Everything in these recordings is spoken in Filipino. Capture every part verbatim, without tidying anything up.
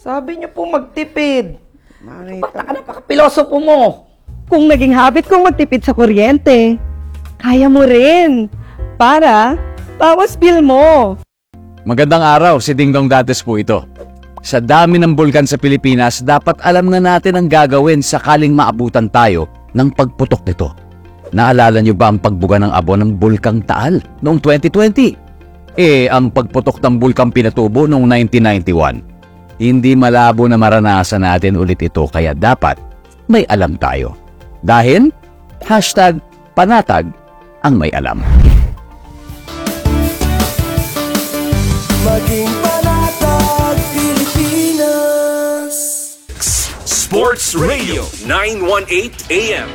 Sabi niyo po magtipid. Ba't ka napaka-pilosopo mo? Kung naging habit kong magtipid sa kuryente, kaya mo rin. Para bawas bill mo. Magandang araw, si Dingdong Dantes po ito. Sa dami ng bulkan sa Pilipinas, dapat alam na natin ang gagawin sakaling maabutan tayo ng pagputok nito. Naalala niyo ba ang pagbuga ng abo ng Bulkang Taal noong twenty twenty? Eh, ang pagputok ng Bulkang Pinatubo noong nineteen ninety-one. Hindi malabo na maranasan natin ulit ito, kaya dapat may alam tayo. Dahil, hashtag panatag ang may alam. Maging panatag Pilipinas. Sports Radio nine eighteen A M.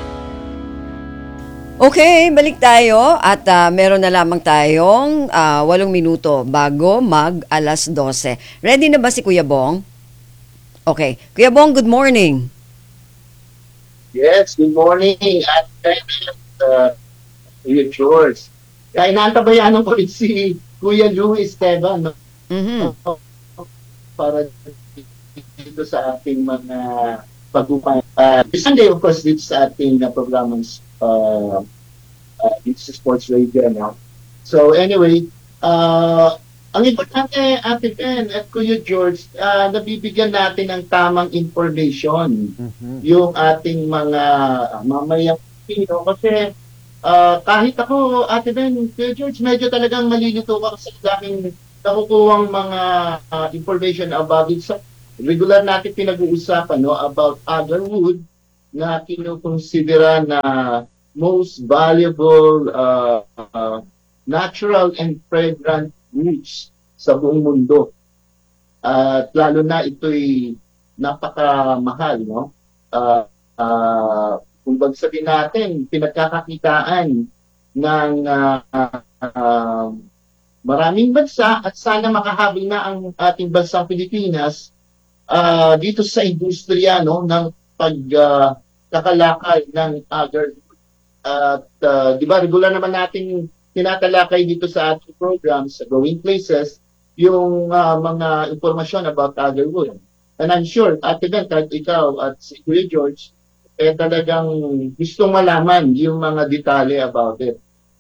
Okay, balik tayo at uh, meron na lamang tayong uh, walong minuto bago mag alas dose. Ready na ba si Kuya Bong? Okay. Kuya Bong, good morning. Yes, good morning. At uh, Kuya George. Kaya inaantabayan ko rin si Kuya Louis Esteban. No? Mm-hmm. Para dito sa ating mga pag-upay. Uh, Sunday, of course, dito sa ating uh, programang uh, uh, dito sa Sports Radio. No? So anyway, uh, ang importante, Ate Ben at Kuya George, uh, nabibigyan natin ng tamang information mm-hmm. yung ating mga uh, mamayang Pino. Kasi uh, kahit ako, Ate Ben, Kuya George, medyo talagang malilito ako sa daming nakukuhang mga uh, information about it. So, regular natin pinag-uusapan no, about agarwood na kinukonsidera na most valuable uh, uh, natural and fragrant roots sa buong mundo. At uh, lalo na ito'y napakamahal, no? Uh, uh, kung bagsabihin natin, pinagkakakitaan ng uh, uh, maraming bansa at sana makahabol na ang ating bansang Pilipinas uh, dito sa industriya no, ng pagkakalakal uh, ng agar. At uh, di ba, regular naman natin tinatalakay dito sa ating program sa Going Places yung uh, mga informasyon about agarwood. And I'm sure, Ate Ben, kahit ikaw at si Kuya George, eh talagang gustong malaman yung mga detalye about it.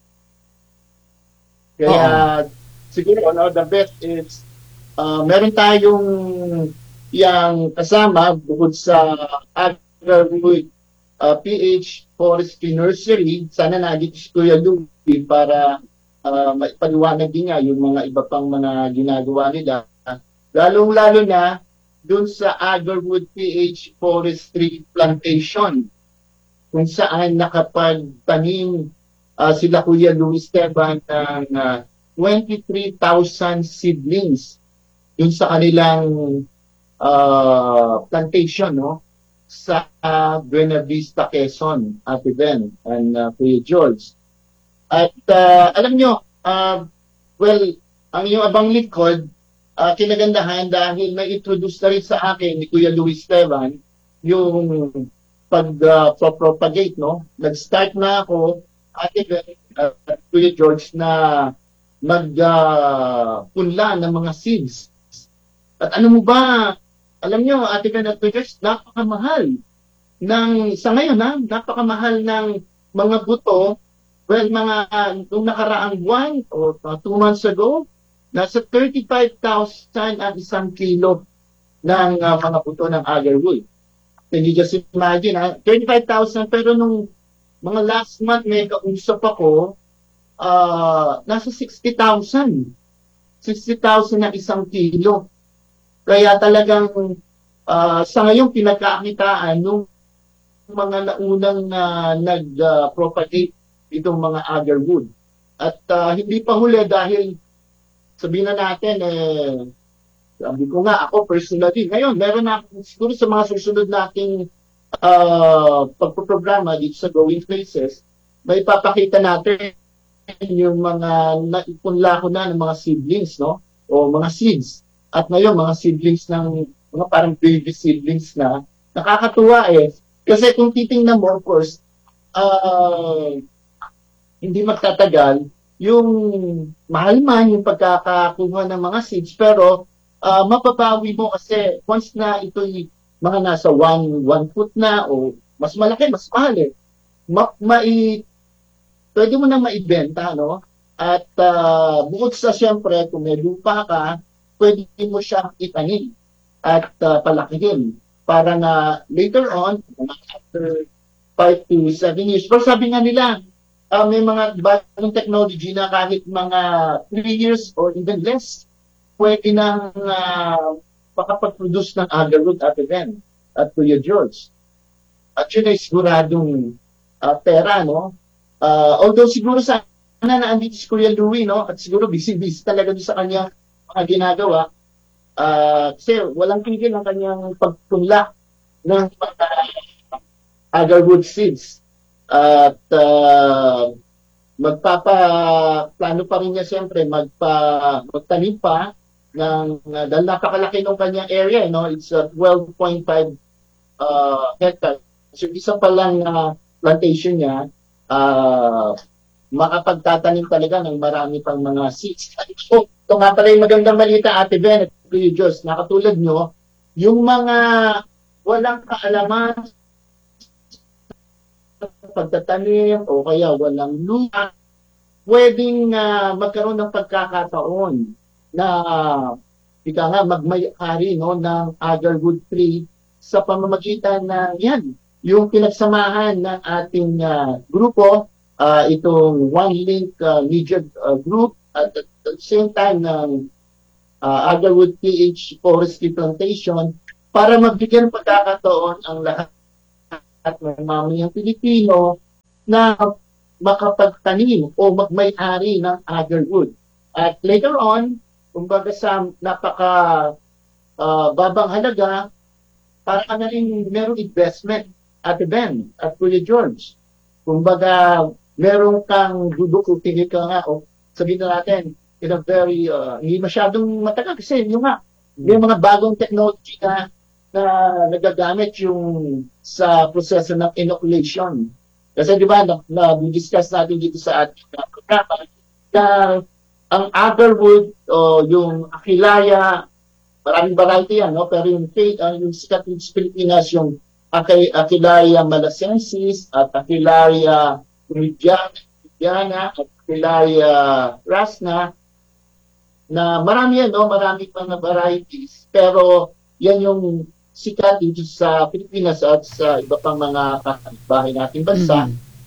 Kaya oh. siguro, no, the best is uh, meron tayong yang kasama bukod sa agarwood uh, P H Forestry Nursery. Sana nandito si Kuya Louie para uh, maipaliwanag din niya yung mga iba pang mga ginagawa nila. Lalong-lalo na dun sa Agarwood P H Forestry Plantation kung saan nakapagtanim uh, sila Kuya Louie Esteban ng uh, twenty-three thousand seedlings dun sa kanilang uh, plantation, no? Sa uh, Buena Vista, Quezon, Ate Ben and uh, Kuya George. At uh, alam nyo, uh, well, ang iyong abang likod, uh, kinagandahan dahil na-introduce na rin sa akin ni Kuya Louie Esteban yung pag-propagate, uh, no? Nag-start na ako, Ate Ben, uh, Kuya George, na mag-punla uh, ng mga seeds. At ano mo ba, alam nyo, Ate Ben at Kuya George, napakamahal ng, sa ngayon ha, napakamahal ng mga buto. Well, mga, uh, nung nakaraang buwan o uh, two months ago, nasa thirty-five thousand ang isang kilo ng uh, mga buto ng agarwood. Can you just imagine, ha? thirty-five thousand, pero nung mga last month may kausap ako, uh, nasa sixty thousand. sixty thousand na isang kilo. Kaya talagang uh, sa ngayon pinagkakitaan nung mga naunang uh, nag-propagate uh, itong mga agarwood. At uh, hindi pa huli dahil sabihin na natin, eh, sabi ko nga ako personally, ngayon meron na siguro sa mga susunod nating uh, pagpoprograma dito sa Going Places, may papakita natin yung mga naipunla ko na ng mga seedlings, no? O mga seeds. At ngayon, mga seedlings ng, mga parang baby seedlings na, nakakatuwa eh. Kasi kung titingnan mo, of course, uh, hindi magtatagal, yung mahal man yung pagkakakuha ng mga seeds, pero ah, mapapawi mo kasi once na ito'y mga nasa one, one foot na o mas malaki, mas mahal eh. Ma, mai, pwede mo na maibenta, no? At ah, bukod sa siyempre, kung may lupa ka, pwede mo siyang itanim at ah, palakihin para na later on, after five to seven years. Pero sabi nga nila, ah, may mga bagong technology na kahit mga three years or even less, pwede nang uh, makapag-produce ng agarwood at event at Kuya George. At yun ay siguradong ah, pera, no? Ah, although siguro sana na andito si Kuya Louie, no? At siguro busy-busy talaga doon sa kanyang mga ginagawa. Ah, kasi walang tigil ang kanyang pagtulak ng mga agarwood seeds. At uh, magpapa-plano pa rin niya siyempre magpa, magtanim pa ng, uh, dahil napakalaki ng kanyang area, no? It's uh, twelve point five uh, hectares. So isa pa lang na plantation niya, uh, makapagtatanim talaga ng marami pang mga seeds. So, ito nga pala yung magandang balita, Ate Ben at Kuya Diyos, nakatulad nyo, yung mga walang kaalaman pagtatanim o kaya walang lupa, pwedeng uh, magkaroon ng pagkakataon na ika nga magmayari, no, ng agarwood tree sa pamamagitan ng yan, yung pinagsamahan ng ating uh, grupo, uh, itong One Link uh, Media uh, Group at at the same time ng uh, Agarwood P H Forestry Plantation para magbigyan pagkakataon ang lahat at ng mamayang Pilipino na makapagtanim o magmay-ari ng agarwood. At later on, kumbaga sa napaka uh, babang halaga, para ka na rin merong investment at Ben at Kuya George. Kumbaga, merong kang dudukutin ka nga o sabihin na natin, in a very, uh, hindi masyadong matagal kasi yung nga, may mga bagong technology na na nagagamit yung sa proseso ng inoculation. Kasi di ba, na, na-discuss natin dito sa ating uh, programa na ang agarwood o yung Achillea, maraming variety yan, no? Pero yung, uh, yung sikat ng Pilipinas, yung Achillea malacensis at Achillea meridiana at Achillea rasna, na marami yan, no? Marami pang varieties. Pero yan yung sikat dito sa Pilipinas at sa iba pang mga bahay nating bansa.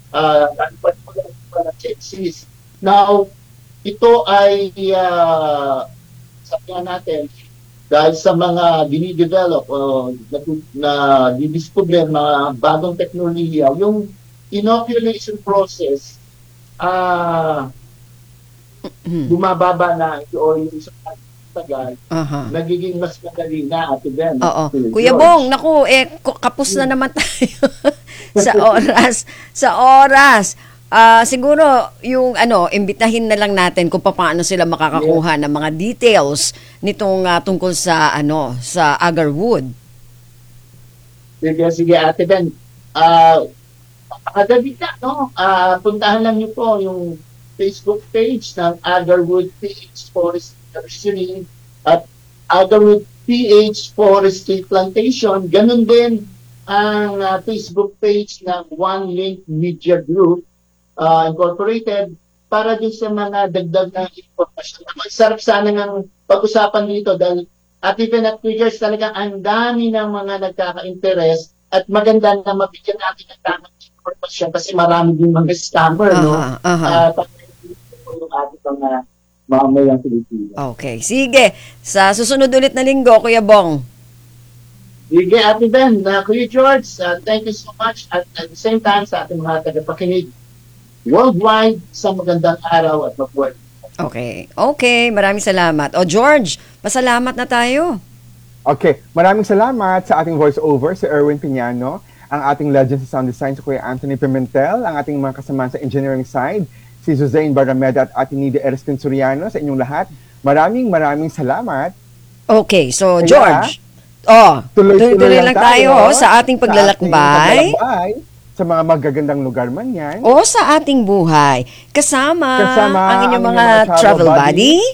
Mm-hmm. Uh, Now, ito ay uh, sabi nga natin, dahil sa mga dinidevelop o na, na didiscover mga bagong teknolohiya, yung inoculation process, ah, uh, bumababa na o yung sa tagal, uh-huh. nagiging mas madali na, Ate Ben. Oo. Kuya Bong, naku, eh, kapos na naman tayo sa oras. Sa oras. Uh, siguro, yung ano, imbitahin na lang natin kung paano sila makakakuha yeah. ng mga details nitong uh, tungkol sa, ano, sa agarwood. Sige, sige, Ate Ben. Uh, Kagabi na, no? Uh, puntahan lang niyo po yung Facebook page ng Agarwood P H Forest Nursery at Agarwood P H Forestry Plantation. Ganun din ang uh, Facebook page ng One Link Media Group uh, Incorporated para din sa mga dagdag na informasyon. Sarap sana ng pag-usapan dito dahil at even at figures talagang ang dami ng mga nagkaka-interest at maganda na mabigyan natin ng tamang informasyon kasi marami din mga scammer, uh-huh, no? Uh-huh. Uh, yung ating mga mamayang Pilipino. Okay. Sige. Sa susunod ulit na linggo, Kuya Bong. Sige, Ate Ben. Uh, Kuya George, uh, thank you so much. At at the same time, sa ating mga tagapakinig worldwide, sa magandang araw at mabuhay. Okay. Okay. Maraming salamat. O, George, pasalamat na tayo. Okay. Maraming salamat sa ating voice-over, si Erwin Piñano, ang ating legend sa sound design, si Kuya Anthony Pimentel, ang ating mga kasama sa engineering side, si Suzanne Barameda at Ate Nidia Erestin Soriano, sa inyong lahat. Maraming maraming salamat. Okay, so Kaya, George, oh, tuloy-tuloy lang, lang tayo, tayo sa ating paglalakbay. Sa, ating paglalakbay, sa mga magagandang lugar man yan. O sa ating buhay. Kasama, Kasama ang inyong mga, mga travel, travel buddy.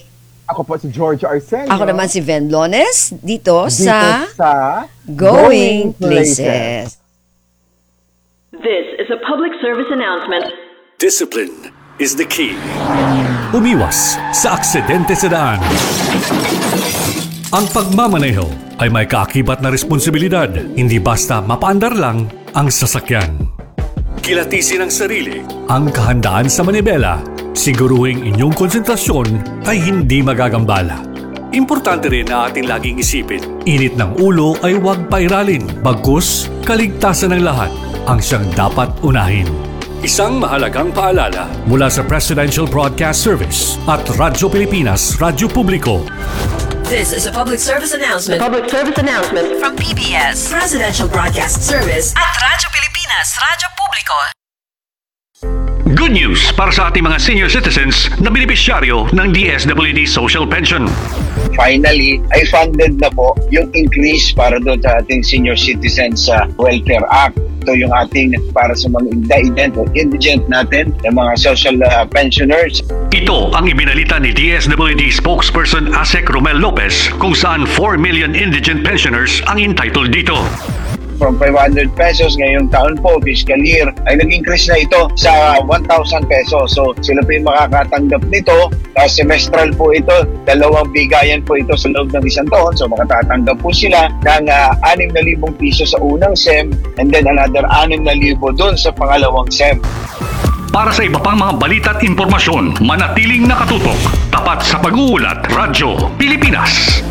Ako po si George Arcelio. Ako naman si Ven Lones dito, Dito sa sa Going Places. This is a public service announcement. Discipline is the key. Umiwas sa aksidente sa daan. Ang pagmamaneho ay may kaakibat na responsibilidad. Hindi basta mapaandar lang ang sasakyan. Kilatisin ang sarili. Ang kahandaan sa manibela, siguruhing inyong konsentrasyon ay hindi magagambala. Importante rin na ating laging isipin, init ng ulo ay huwag pairalin, bagkus kaligtasan ng lahat ang siyang dapat unahin. Isang mahalagang paalala mula sa Presidential Broadcast Service at Radyo Pilipinas, Radyo Publiko. This is a public service announcement. Public service announcement from P B S Presidential Broadcast Service at Radyo Pilipinas, Radyo Publiko. Good news para sa ating mga senior citizens na benepisyaryo ng D S W D Social Pension. Finally, ay funded na po yung increase para doon sa ating Senior Citizens uh, Welfare Act. Ito yung ating para sa mga indigent o indigent natin, yung mga social uh, pensioners. Ito ang ibinalita ni D S W D spokesperson Asek Romel Lopez kung saan four million indigent pensioners ang entitled dito. From five hundred pesos ngayong taon po, fiscal year, ay nag-increase na ito sa one thousand pesos. So sila po yung makakatanggap nito. Tapos semestral po ito, dalawang bigayan po ito sa loob ng isang taon. So makatatanggap po sila ng uh, six thousand piso sa unang S E M and then another six thousand doon sa pangalawang S E M. Para sa iba pang mga balita at impormasyon, manatiling nakatutok. Tapat sa pag-uulat, Radyo Pilipinas.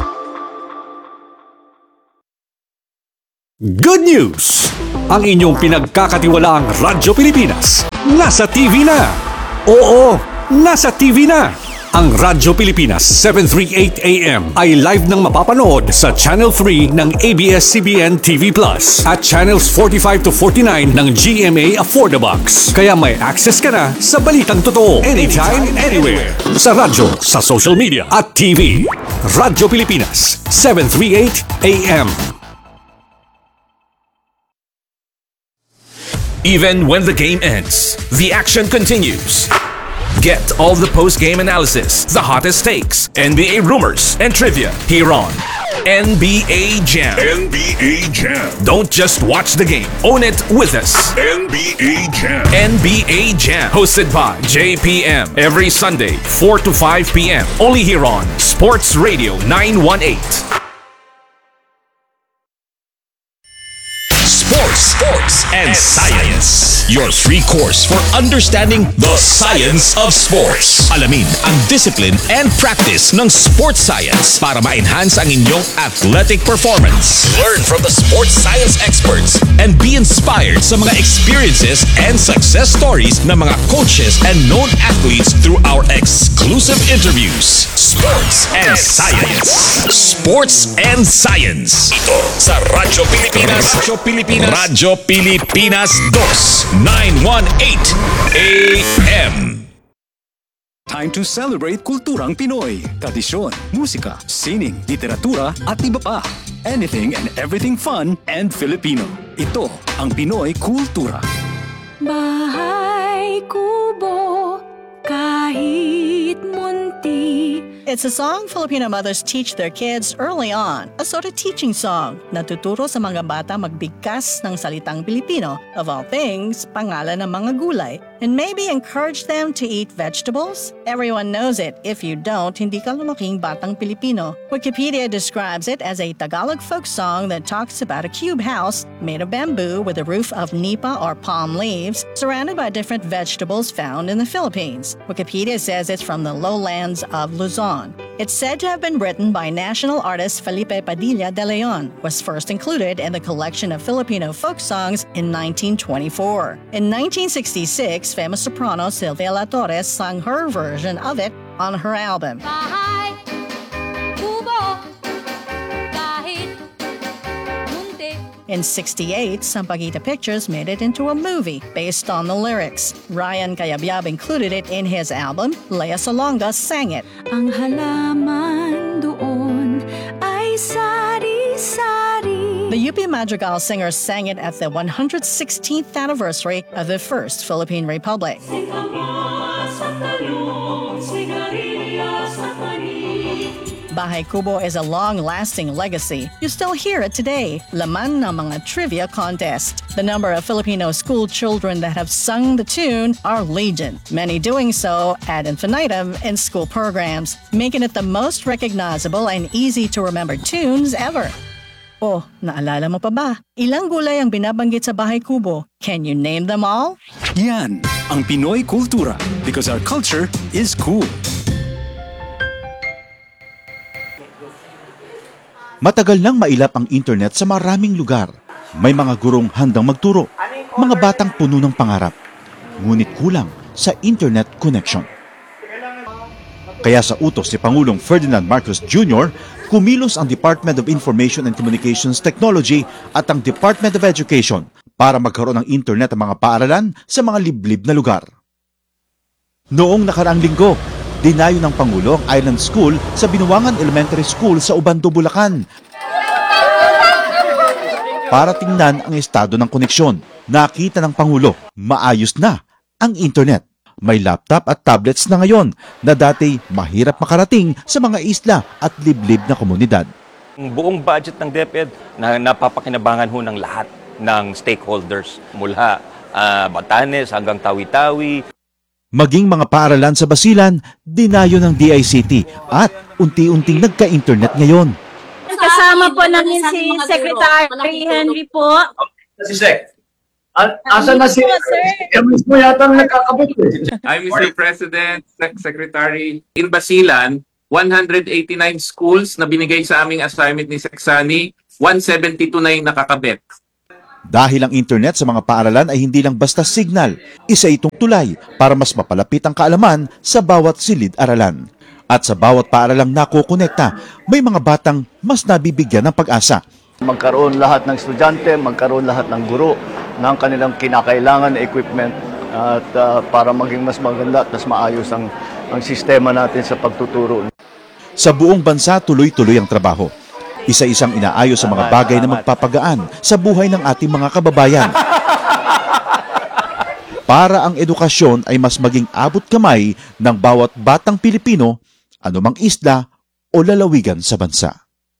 Good news! Ang inyong pinagkakatiwalaang Radyo Pilipinas nasa T V na. Oo, nasa T V na. Ang Radyo Pilipinas seven thirty-eight A M ay live nang mapapanood sa Channel three ng A B S C B N T V Plus at Channels forty-five to forty-nine ng G M A Affordabox. Kaya may access ka na sa balitang totoo anytime, anywhere. Sa radyo, sa social media at T V. Radyo Pilipinas seven thirty-eight A M. Even when the game ends, the action continues. Get all the post-game analysis, the hottest takes, N B A rumors, and trivia here on N B A Jam. N B A Jam. Don't just watch the game, own it with us. N B A Jam. N B A Jam, hosted by J P M every Sunday, four to five P M Only here on Sports Radio nine one eight. Sports, sports, and science. Your free course for understanding the science of sports. Alamin ang discipline and practice ng sports science para ma-enhance ang inyong athletic performance. Learn from the sports science experts and be inspired sa mga experiences and success stories ng mga coaches and known athletes through our exclusive interviews. Sports and Science. Sports and Science. Ito sa Radyo Pilipinas. Radyo Pilipinas. Radyo Pilipinas two, nine eighteen A M. Time to celebrate kulturang Pinoy. Tradisyon, musika, sining, literatura at iba pa. Anything and everything fun and Filipino. Ito ang Pinoy Kultura. Bahay kubo, kahit munti. It's a song Filipino mothers teach their kids early on. A sort of teaching song. Natuturo sa mga bata magbigkas ng salitang Pilipino. Of all things, pangalan ng mga gulay. And maybe encourage them to eat vegetables? Everyone knows it. If you don't, hindi ka lumaking batang Pilipino. Wikipedia describes it as a Tagalog folk song that talks about a cube house made of bamboo with a roof of nipa or palm leaves, surrounded by different vegetables found in the Philippines. Wikipedia says it's from the lowlands of Luzon. It's said to have been written by national artist Felipe Padilla de Leon, was first included in the collection of Filipino folk songs in nineteen twenty-four. In nineteen sixty-six, famous soprano Silvia La Torres sang her version of it on her album. Bahay kubo, kahit munti. In sixty-eight, Sampaguita Pictures made it into a movie based on the lyrics. Ryan Cayabyab included it in his album. Lea Salonga sang it. Ang halaman doon ay sari-sari. The U P Madrigal singers sang it at the one hundred sixteenth anniversary of the First Philippine Republic. Bahay Kubo is a long-lasting legacy. You still hear it today. Laman ng mga trivia contest. The number of Filipino school children that have sung the tune are legion. Many doing so ad infinitum in school programs, making it the most recognizable and easy to remember tunes ever. Oh, naalala mo pa ba? Ilang gulay ang binabanggit sa Bahay Kubo? Can you name them all? Yan ang Pinoy Kultura because our culture is cool. Matagal nang mailap ang internet sa maraming lugar. May mga gurong handang magturo, mga batang puno ng pangarap. Ngunit kulang sa internet connection. Kaya sa utos ni Pangulong Ferdinand Marcos Junior, kumilos ang Department of Information and Communications Technology at ang Department of Education para magkaroon ng internet ang mga paaralan sa mga liblib na lugar. Noong nakaraang linggo, dinayo ng Pangulo ang Island School sa Binuangan Elementary School sa Ubando, Bulacan. Para tingnan ang estado ng koneksyon, nakita ng Pangulo, maayos na ang internet. May laptop at tablets na ngayon na dati mahirap makarating sa mga isla at liblib na komunidad. Ang buong budget ng DepEd na napapakinabangan ho ng lahat ng stakeholders mula uh, Batanes hanggang Tawi-Tawi. Maging mga paaralan sa Basilan, dinayo ng D I C T at unti-unting nagka-internet ngayon. Kasama po namin si Secretary Henry po. Si Sec. Asa na si Emis mo yata ang nagkakabot eh. I'm Mister President, Sec Secretary. In Basilan, one hundred eighty-nine schools na binigay sa aming assignment ni Seksani, one seventy-two na yung nakakabit. Dahil ang internet sa mga paaralan ay hindi lang basta signal, isa itong tulay para mas mapalapit ang kaalaman sa bawat silid-aralan. At sa bawat paaralang nakokonekta, may mga batang mas nabibigyan ng pag-asa. Magkaroon lahat ng estudyante, magkaroon lahat ng guro ng kanilang kinakailangan na equipment at uh, para maging mas maganda at mas maayos ang, ang sistema natin sa pagtuturo. Sa buong bansa, tuloy-tuloy ang trabaho. Isa-isang inaayos sa mga bagay na magpapagaan sa buhay ng ating mga kababayan. Para ang edukasyon ay mas maging abot kamay ng bawat batang Pilipino, anumang isla o lalawigan sa bansa.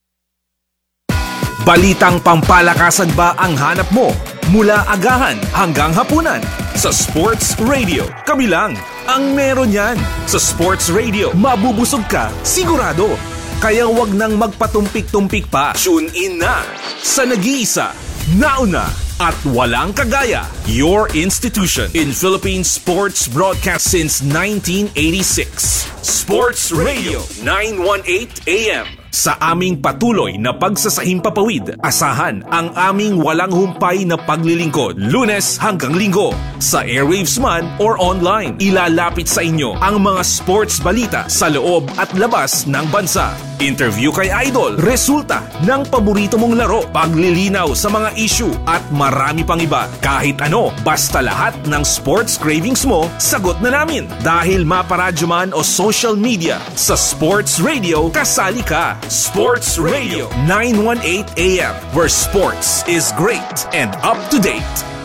Balitang pampalakasan ba ang hanap mo? Mula agahan hanggang hapunan. Sa Sports Radio, kami lang ang meron yan. Sa Sports Radio, mabubusog ka, sigurado. Kaya wag nang magpatumpik-tumpik pa. Tune in na sa nag-iisa, nauna at walang kagaya. Your institution in Philippine sports broadcast since nineteen eighty-six. Sports Radio nine eighteen A M. Sa aming patuloy na pagsasahimpapawid, asahan ang aming walang humpay na paglilingkod, Lunes hanggang Linggo. Sa airwaves man or online, ilalapit sa inyo ang mga sports balita sa loob at labas ng bansa. Interview kay Idol, resulta ng paborito mong laro, paglilinaw sa mga issue at marami pang iba. Kahit ano, basta lahat ng sports cravings mo, sagot na namin. Dahil maparadyo man o social media, sa Sports Radio, kasali ka. Sports Radio nine eighteen A M, where sports is great and up to date.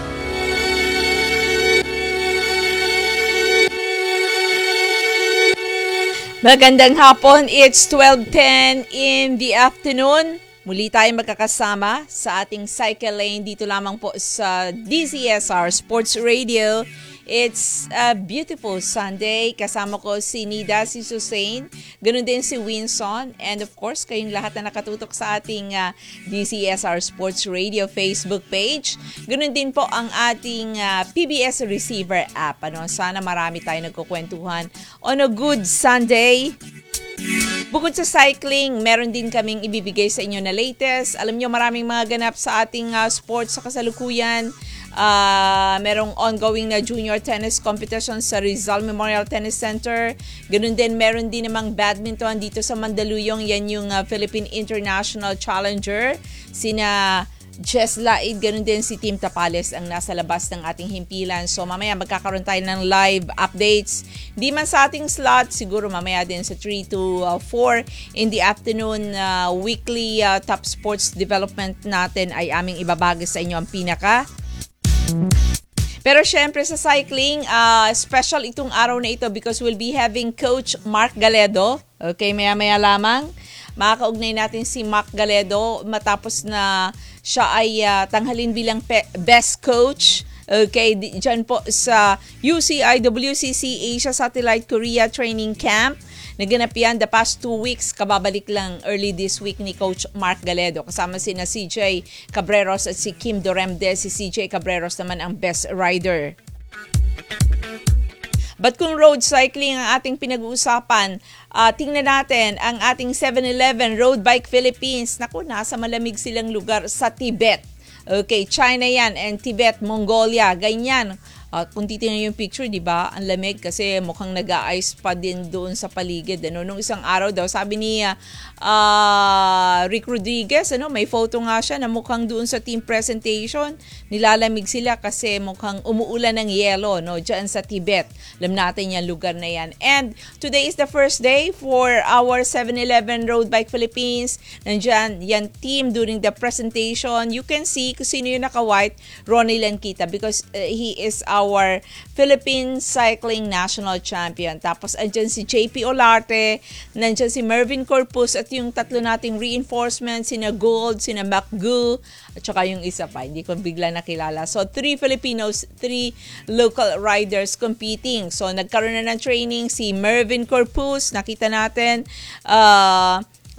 Magandang hapon, it's twelve ten in the afternoon. Muli tayong magkakasama sa ating cycle lane dito lamang po sa D Z S R Sports Radio. It's a beautiful Sunday. Kasama ko si Nida, si Susain, ganun din si Winson, and of course, kayong lahat na nakatutok sa ating uh, D Z S R Sports Radio Facebook page. Ganun din po ang ating uh, P B S Receiver app. Ano? Sana marami tayo nagkukwentuhan on a good Sunday. Bukod sa cycling, meron din kaming ibibigay sa inyo na latest. Alam nyo, maraming mga ganap sa ating uh, sports sa kasalukuyan. Uh, merong ongoing na junior tennis competition sa Rizal Memorial Tennis Center. Ganun din, meron din namang badminton dito sa Mandaluyong. Yan yung uh, Philippine International Challenger. Sina Jess Laid, ganun din si Team Tapales ang nasa labas ng ating himpilan. So mamaya magkakaroon tayo ng live updates. Di man sa ating slot, siguro mamaya din sa three to four in the afternoon. Uh, weekly uh, top sports development natin ay aming ibabagi sa inyo ang pinaka. Pero syempre sa cycling, uh, special itong araw na ito because we'll be having Coach Mark Galedo. Okay, maya-maya lamang. makakaugnay natin si Mark Galedo matapos na siya ay uh, tanghalin bilang pe- best coach. Okay, di- dyan po sa U C I W C C Asia Satellite Korea Training Camp. Naganap yan the past two weeks. Kababalik lang early this week ni Coach Mark Galedo. Kasama sina C J Cabreros at si Kim Doremde. Si C J Cabreros naman ang best rider. But kung road cycling ang ating pinag-uusapan, uh, tingnan natin ang ating seven eleven Road Bike Philippines. Naku, nasa malamig silang lugar sa Tibet. Okay, China yan and Tibet, Mongolia, ganyan. Uh, kung titingnan yung picture, di ba, ang lamig kasi mukhang nag-a-ice pa din doon sa paligid. Ano? Nung isang araw daw, sabi ni uh, uh, Rick Rodriguez, ano, may photo nga siya na mukhang doon sa team presentation, nilalamig sila kasi mukhang umuulan ng yelo, no, dyan sa Tibet. Alam natin yung lugar na yan. And today is the first day for our seven eleven Road Bike Philippines. Nandyan, yan team during the presentation. You can see kung sino yung naka-white, Ronnie Lankita, because uh, he is our our Philippine Cycling National Champion. Tapos andyan si J P Olarte, nandyan si Mervin Corpus at yung tatlo nating reinforcements, sina Gold, sina McGoo, at saka yung isa pa, hindi ko bigla nakilala. So, three Filipinos, three local riders competing. So, nagkaroon na ng training si Mervin Corpus, nakita natin, uh,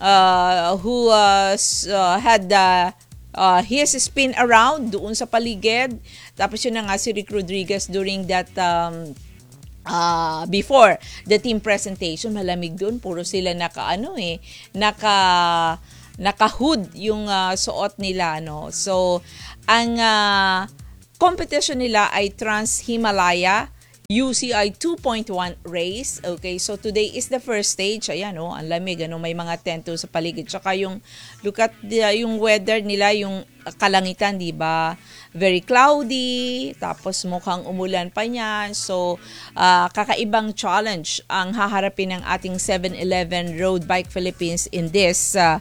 uh, who uh, uh, had the uh, his spin around doon sa paligid. Tapos yun na nga si Rick Rodriguez during that um, uh, before the team presentation. Malamig doon, puro sila naka ano eh, naka naka-hood yung uh, suot nila, no. So ang uh, competition nila ay Trans-Himalaya U C I two point one race. Okay, so today is the first stage. Ayan, oh, ang lamig, ano, may mga tento sa paligid. Tsaka yung, look at the, yung weather nila, yung kalangitan, di ba? Very cloudy, tapos mukhang umulan pa niyan. So, uh, kakaibang challenge ang haharapin ng ating seven eleven Road Bike Philippines in this uh,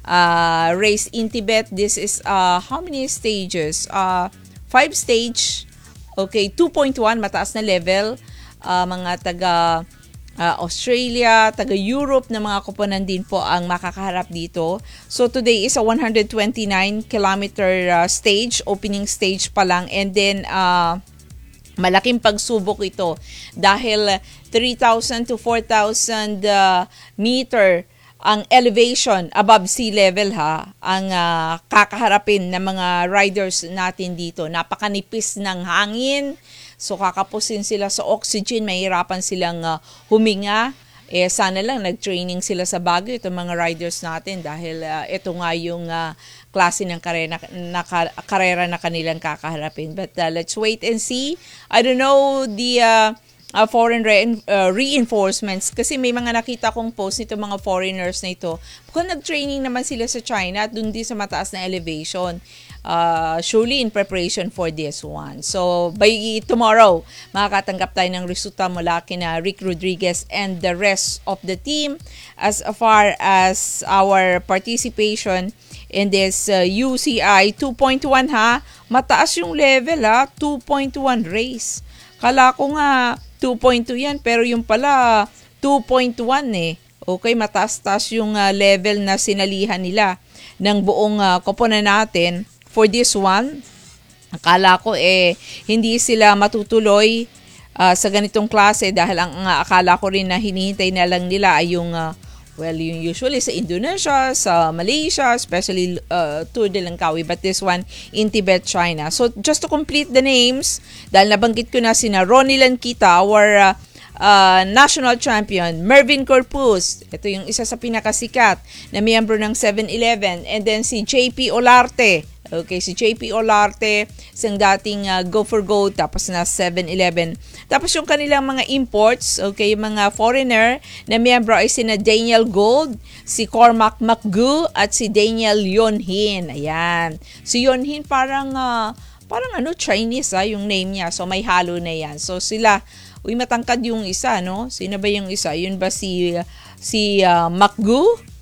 uh, race in Tibet. This is, uh, how many stages? Uh, five stage. Okay, two point one, mataas na level. Uh, mga taga uh, Australia, taga Europe na mga koponan din po ang makakaharap dito. So today is a one hundred twenty-nine kilometer uh, stage, opening stage pa lang. And then, uh, malaking pagsubok ito dahil three thousand to four thousand uh, meter ang elevation above sea level, ha, ang uh, kakaharapin ng mga riders natin dito. Napakanipis ng hangin, so kakapusin sila sa oxygen, mahirapan silang uh, huminga. Eh, sana lang nag-training sila sa Baguio, itong mga riders natin, dahil uh, ito nga yung uh, klase ng karera na, karera na kanilang kakaharapin. But uh, let's wait and see. I don't know the Uh, Uh, foreign re- uh, reinforcements kasi may mga nakita kong post nito mga foreigners na ito. Kung nag-training naman sila sa China at dun din sa mataas na elevation, uh, surely in preparation for this one. So by tomorrow, makakatanggap tayo ng resulta mula kina Rick Rodriguez and the rest of the team as far as our participation in this uh, U C I two point one, ha. Mataas yung level, ha. two point one race. Kala ko nga two point two yan, pero yung pala two point one eh. Okay, mataas-taas yung uh, level na sinalihan nila ng buong uh, koponan natin for this one. Akala ko eh hindi sila matutuloy uh, sa ganitong klase dahil ang uh, akala ko rin na hinihintay na lang nila ay yung uh, well, yung usually sa Indonesia, sa Malaysia, especially uh, Tour de Langkawi, but this one in Tibet, China. So, just to complete the names, dahil nabanggit ko na sina Ronnie Lankita, our uh, uh, national champion, Mervin Corpus, ito yung isa sa pinakasikat na miyembro ng seven eleven, and then si J P Olarte. Okay, si J P Olarte, isang dating uh, Go for Gold, tapos na seven eleven. Tapos yung kanilang mga imports, okay, yung mga foreigner na miyembro ay sina Daniel Gold, si Cormac McGoo, at si Daniel Yonhin. Ayan. Si Yonhin parang, uh, parang ano, Chinese, ah, yung name niya. So, may halo na yan. So, sila, uy, matangkad yung isa, no? Sino ba yung isa? Yun ba si, uh, si uh, McGoo?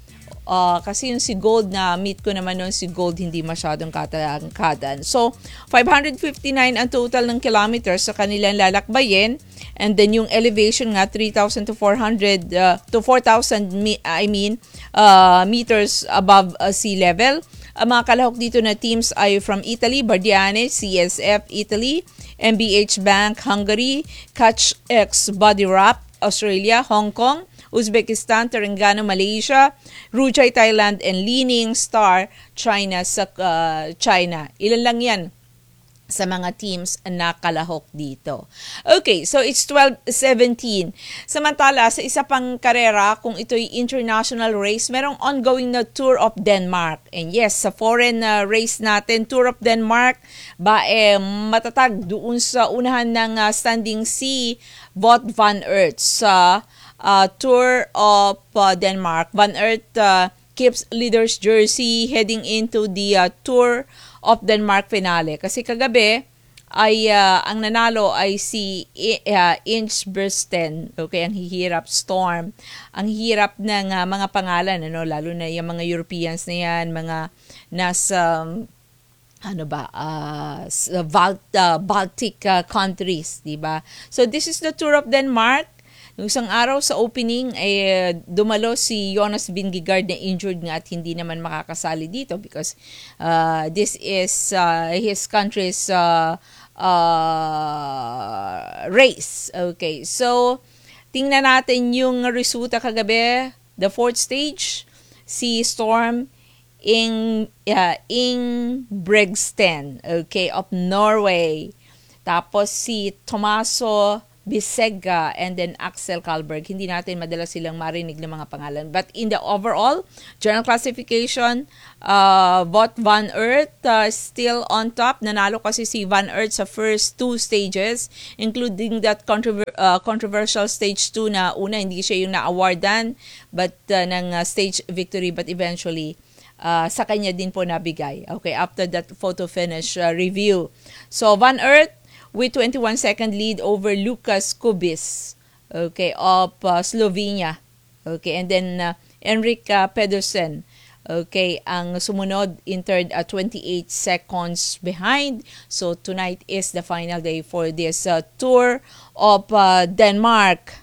Uh, kasi yung si Gold na meet ko naman noon, si Gold hindi masyadong katangkadan. So, five hundred fifty-nine ang total ng kilometers sa kanilang lalakbayin. And then yung elevation nga, three thousand to four hundred, uh, to four thousand, I mean, uh, meters above uh, sea level. Ang mga kalahok dito na teams ay from Italy, Bardiane, C S F, Italy, M B H Bank, Hungary, Catch X Body Wrap, Australia, Hong Kong, Uzbekistan, Terengganu, Malaysia, Rujay, Thailand, and Leaning Star, China sa uh, China. Ilan lang yan sa mga teams na kalahok dito. Okay, so it's twelve seventeen. Samantala, sa isa pang karera, kung ito'y international race, merong ongoing na Tour of Denmark. And yes, sa foreign uh, race natin, Tour of Denmark, ba eh, matatag doon sa unahan ng uh, standing si Wout van Aert sa uh, Tour of uh, Denmark. Van Aert uh, keeps leader's jersey heading into the uh, Tour of Denmark finale. Kasi kagabi ay uh, ang nanalo ay si uh, Ingebrigtsen. Okay, ang hihirap Storm. Ang hirap ng uh, mga pangalan, ano, lalo na yung mga Europeans na yan, mga nasa um, ano ba, uh, Balt, uh, Baltic uh, countries, di ba? So this is the Tour of Denmark. Nung isang araw sa opening ay uh, dumalo si Jonas Vingegaard na injured nga at hindi naman makakasali dito because uh, this is uh, his country's uh, uh, race. Okay, so tingnan natin yung resulta kagabi. The fourth stage, si Storm in uh, Ingebrigtsen, okay, of Norway. Tapos si Tommaso Bisegga and then Axel Kalberg. Hindi natin madala silang marinig ng mga pangalan. But in the overall general classification, uh, Wout van Aert uh, still on top. Nanalo kasi si Van Aert sa first two stages, including that controver- uh, controversial stage two na una, hindi siya yung na-awardan but uh, ng uh, stage victory, but eventually uh, sa kanya din po nabigay. Okay, after that photo finish uh, review. So Van Aert with twenty-one second lead over Lukas Kubis, okay, of uh, Slovenia. Okay, and then uh, Henrik uh, Pedersen, okay, ang sumunod in third at uh, twenty-eight seconds behind. So tonight is the final day for this uh, Tour of uh, Denmark.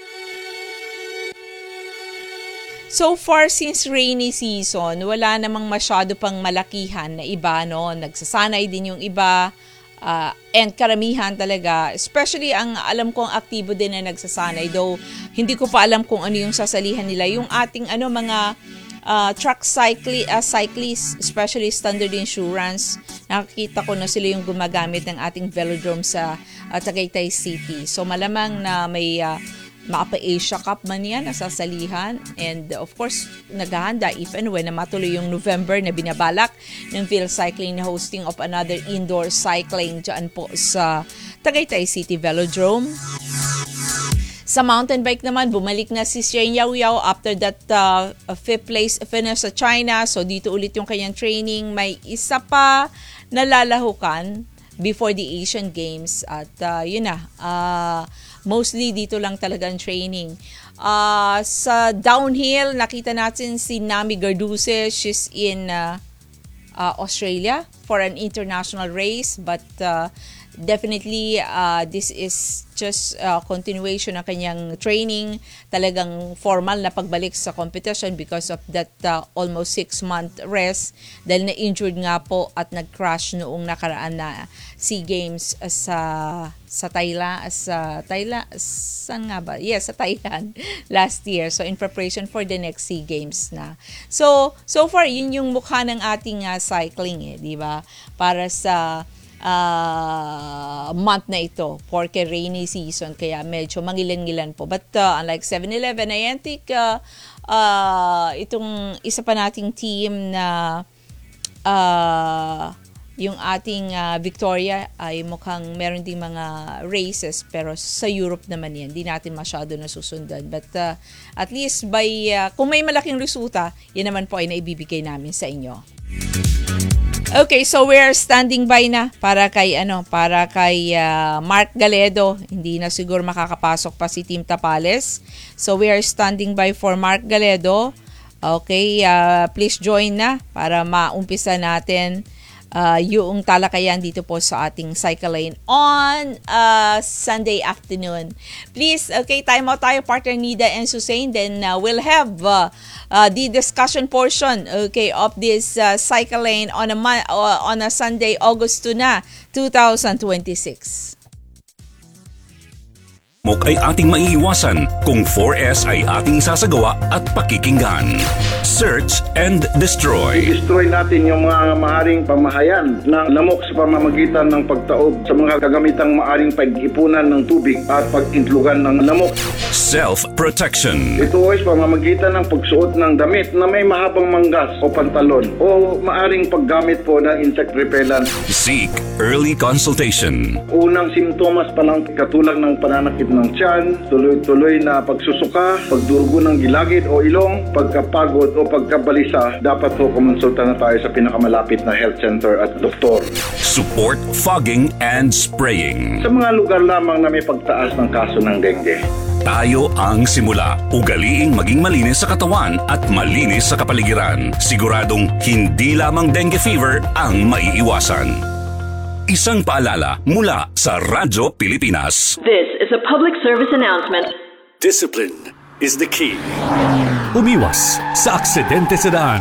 So far, since rainy season, wala namang masyado pang malakihan na iba, no? Nagsasanay din yung iba. Uh, and karamihan talaga, especially ang alam kong aktibo din na nagsasanay, though hindi ko pa alam kung ano yung sasalihan nila, yung ating ano mga uh, truck cycli, uh, cyclists, especially Standard Insurance. Nakikita ko na sila yung gumagamit ng ating velodrome sa uh, Tagaytay City. So malamang na may uh, Mapa-Asia Cup man yan, nasasalihan. And of course, naghahanda if and when na matuloy yung November na binabalak ng Phil Cycling na hosting of another indoor cycling dyan po sa Tagaytay City Velodrome. Sa mountain bike naman, bumalik na si Shane Yao Yao after that uh, fifth place finish sa China. So dito ulit yung kanyang training. May isa pa nalalahukan before the Asian Games. At uh, yun na, uh, mostly dito lang talagang training. Uh, sa downhill, nakita natin si Nami Garduse. She's in uh, uh, Australia for an international race. But uh, definitely, uh, this is just uh, continuation ng kanyang training. Talagang formal na pagbalik sa competition because of that uh, almost six-month rest. Dahil na-injured nga po at nag-crash noong nakaraan na SEA Games uh, sa sa Thailand, sa Thailand, saan nga ba? Yes, sa Thailand last year. So, in preparation for the next SEA Games na. So, so far, yun yung mukha ng ating uh, cycling, eh, di ba? Para sa uh, month na ito, porque rainy season, kaya medyo mangilan-ngilan po. But uh, unlike seven eleven, I think uh, uh, itong isa pa nating team na uh, yung ating uh, Victoria ay mukhang meron ding mga races, pero sa Europe naman yan, di natin masyado nasusundan. But uh, at least by, uh, kung may malaking resulta, yan naman po ay naibibigay namin sa inyo. Okay, so we're standing by na para kay ano, para kay uh, Mark Galedo. Hindi na siguro makakapasok pa si Team Tapales. So we are standing by for Mark Galedo. Okay, uh, please join na para maumpisa natin uh, yung talakayan dito po sa ating Cycle Lane on uh, Sunday afternoon. Please, okay, time out tayo, partner Nida and Susain. Then uh, we'll have uh, uh, the discussion portion, okay, of this uh, Cycle Lane on a mon- uh, on a Sunday, August two na, twenty twenty-six. Mok ay ating maiiwasan kung four S ay ating sasagawa at pakikinggan. Search and destroy. I-destroy natin yung mga maaring pamahayan ng lamok sa pamamagitan ng pagtaob sa mga kagamitang maaring pag-ipunan ng tubig at pag-intlugan ng lamok. Self-protection. Ito ay sa pamamagitan ng pagsuot ng damit na may mahabang manggas o pantalon o maaring paggamit po ng insect repellent. Seek early consultation. Unang simptomas pa lang katulad ng pananakit ng tiyan, tuloy-tuloy na pagsusuka, pagdurugo ng gilagid o ilong, pagkapagod o pagkabalisa, dapat po kumonsulta na tayo sa pinakamalapit na health center at doktor. Support fogging and spraying. Sa mga lugar lamang na may pagtaas ng kaso ng dengue. Tayo ang simula. Ugaliing maging malinis sa katawan at malinis sa kapaligiran. Siguradong hindi lamang dengue fever ang maiiwasan. Isang paalala mula sa Radyo Pilipinas. This is a public service announcement. Discipline is the key. Umiwas sa aksidente sa daan.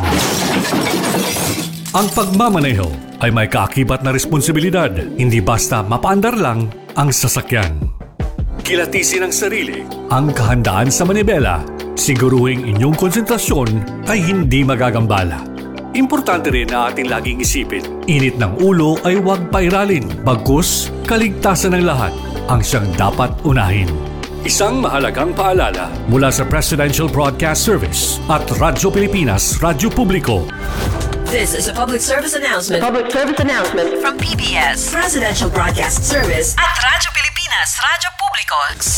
Ang pagmamaneho ay may kaakibat na responsibilidad. Hindi basta mapaandar lang ang sasakyan. Kilatisin ang sarili, ang kahandaan sa manibela. Siguruhing inyong konsentrasyon ay hindi magagambala. Importante rin na ating laging isipin, init ng ulo ay huwag pairalin. Bagkus, kaligtasan ng lahat ang siyang dapat unahin. Isang mahalagang paalala mula sa Presidential Broadcast Service at Radyo Pilipinas, Radyo Publiko. This is a public service announcement. Public service announcement from P B S Presidential Broadcast Service at Radyo Pilipinas, Radyo Publiko.